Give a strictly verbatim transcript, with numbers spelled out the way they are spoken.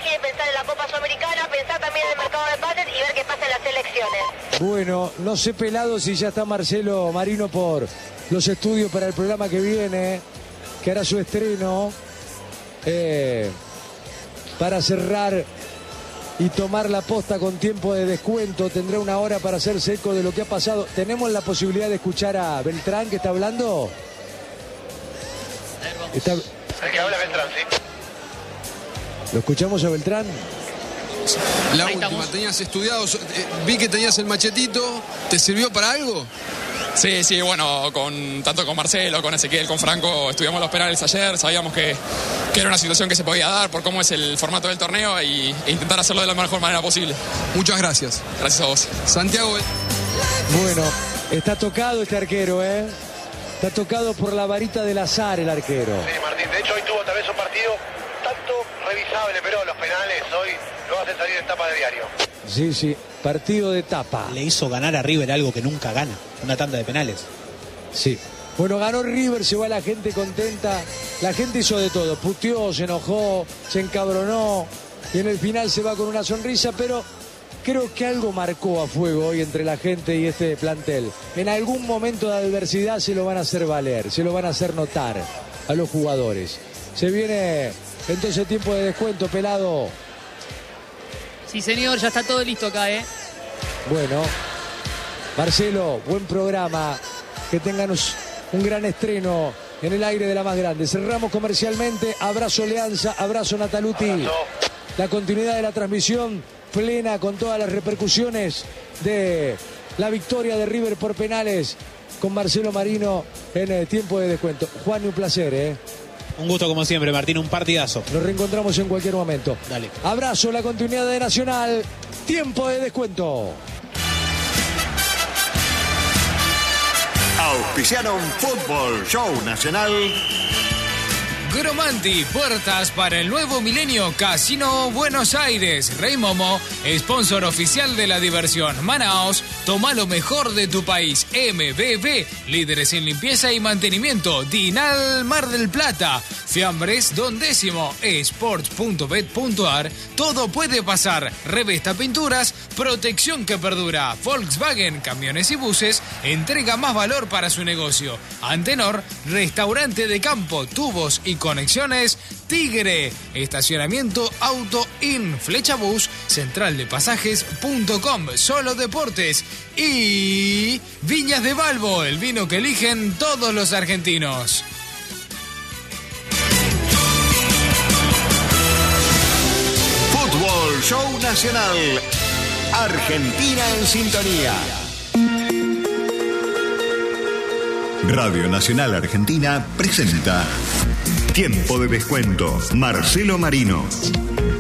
de pensar en la Copa Sudamericana, pensar también en el mercado de pases y ver qué pasa en las elecciones. Bueno, no sé, Pelado, si ya está Marcelo Marino por los estudios para el programa que viene, que hará su estreno, eh, para cerrar y tomar la posta con tiempo de descuento. Tendrá una hora para hacerse eco de lo que ha pasado. ¿Tenemos la posibilidad de escuchar a Beltrán, que está hablando? Está... El que habla Beltrán, sí. ¿Lo escuchamos a Beltrán? La última, tenías estudiado, eh, vi que tenías el machetito, ¿te sirvió para algo? Sí, sí, bueno, con, tanto con Marcelo, con Ezequiel, con Franco, estudiamos los penales ayer, sabíamos que, que era una situación que se podía dar por cómo es el formato del torneo y, e intentar hacerlo de la mejor manera posible. Muchas gracias. Gracias a vos. Santiago. Bueno, está tocado este arquero, ¿eh? Está tocado por la varita del azar el arquero. Sí, Martín, de hecho hoy tuvo tal vez un partido tanto revisable, pero los penales hoy lo hacen salir en tapa de diario. Sí, sí, partido de tapa. Le hizo ganar a River algo que nunca gana, una tanda de penales. Sí. Bueno, ganó River, se va la gente contenta. La gente hizo de todo, puteó, se enojó, se encabronó y en el final se va con una sonrisa, pero creo que algo marcó a fuego hoy entre la gente y este plantel. En algún momento de adversidad se lo van a hacer valer, se lo van a hacer notar a los jugadores. Se viene entonces tiempo de descuento, Pelado. Sí, señor, ya está todo listo acá, ¿eh? Bueno, Marcelo, buen programa. Que tengan un gran estreno en el aire de la más grande. Cerramos comercialmente. Abrazo Leanza, abrazo Nataluti. Abrazo. La continuidad de la transmisión plena con todas las repercusiones de la victoria de River por penales con Marcelo Marino en el tiempo de descuento. Juan, un placer, ¿eh? Un gusto como siempre, Martín, un partidazo. Nos reencontramos en cualquier momento. Dale. Abrazo, la continuidad de Nacional. Tiempo de descuento. Auspiciaron Fútbol Show Nacional. Gromanti, puertas para el nuevo milenio. Casino Buenos Aires. Rey Momo, sponsor oficial de la diversión. Manaos, toma lo mejor de tu país. M B B, líderes en limpieza y mantenimiento. Dinal Mar del Plata. Fiambres Don Décimo. Sports punto bet punto ar. Todo puede pasar. Revesta Pinturas. Protección que perdura. Volkswagen, camiones y buses. Entrega más valor para su negocio. Antenor, restaurante de campo, tubos y conexiones. Tigre, estacionamiento Auto In, Flechabús, central de pasajes punto com, Solo Deportes y Viñas de Balbo, el vino que eligen todos los argentinos. Fútbol Show Nacional. Argentina en sintonía. Radio Nacional Argentina presenta Tiempo de Descuento. Marcelo Marino.